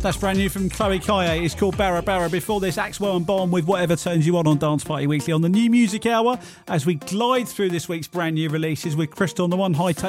That's brand new from Chloe Kaye. It's called Barra Barra. Before this, Axwell and Bomb with Whatever Turns You On Dance Party Weekly on the New Music Hour as we glide through this week's brand new releases with Crystal on the one, High Take